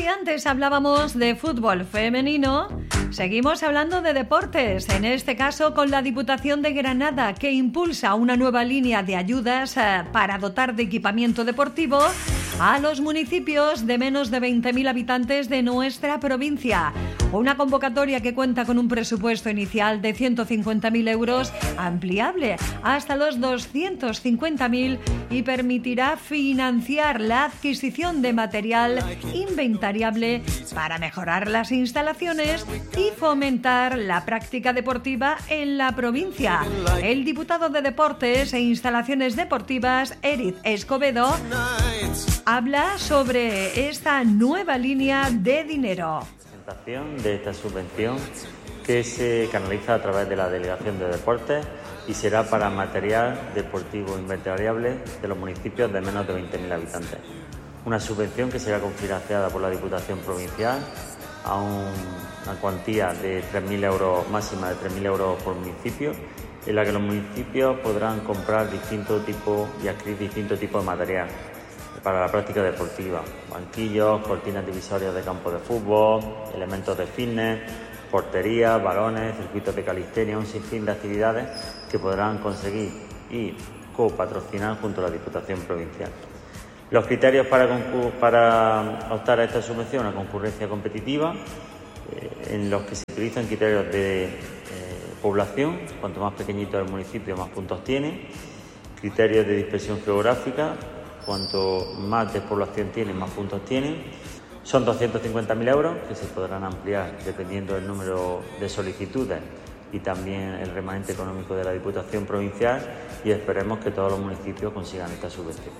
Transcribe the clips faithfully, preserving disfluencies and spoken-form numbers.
si antes hablábamos de fútbol femenino, seguimos hablando de deportes, en este caso con la Diputación de Granada, que impulsa una nueva línea de ayudas eh, para dotar de equipamiento deportivo a los municipios de menos de veinte mil habitantes de nuestra provincia. Una convocatoria que cuenta con un presupuesto inicial de ciento cincuenta mil euros, ampliable hasta los doscientos cincuenta mil, y permitirá financiar la adquisición de material inventariable para mejorar las instalaciones y fomentar la práctica deportiva en la provincia. El diputado de Deportes e Instalaciones Deportivas, Eric Escobedo, habla sobre esta nueva línea de dinero. De esta subvención que se canaliza a través de la Delegación de Deportes y será para material deportivo inventariable de los municipios de menos de veinte mil habitantes. Una subvención que será cofinanciada por la Diputación Provincial a un, una cuantía de tres mil euros, máxima de tres mil euros por municipio, en la que los municipios podrán comprar distintos tipos y adquirir distintos tipos de material para la práctica deportiva: banquillos, cortinas divisorias de campo de fútbol, elementos de fitness, portería, balones, circuitos de calistenia, un sinfín de actividades que podrán conseguir y copatrocinar junto a la Diputación Provincial. Los criterios para, concur- para optar a esta subvención: una concurrencia competitiva, eh, en los que se utilizan criterios de eh, población. Cuanto más pequeñito el municipio, más puntos tiene. Criterios de dispersión geográfica: cuanto más despoblación tiene, más puntos tiene. Son doscientos cincuenta mil euros que se podrán ampliar dependiendo del número de solicitudes y también el remanente económico de la Diputación Provincial, y esperemos que todos los municipios consigan esta subvención.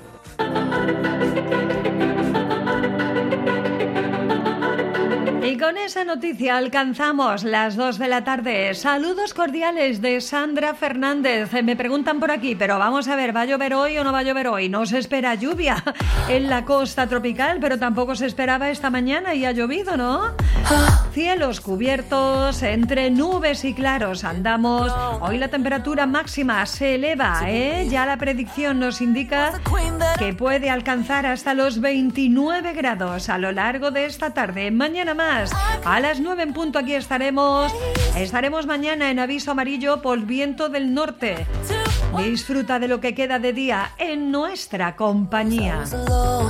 Y con esa noticia alcanzamos las dos de la tarde. Saludos cordiales de Sandra Fernández. Me preguntan por aquí, pero vamos a ver, ¿va a llover hoy o no va a llover hoy? No se espera lluvia en la costa tropical, pero tampoco se esperaba esta mañana y ha llovido, ¿no? Cielos cubiertos, entre nubes y claros andamos. Hoy la temperatura máxima se eleva, ¿eh? Ya la predicción nos indica que puede alcanzar hasta los veintinueve grados a lo largo de esta tarde. Mañana más, a las nueve en punto, aquí estaremos. Estaremos mañana en aviso amarillo por viento del norte. Disfruta de lo que queda de día en nuestra compañía.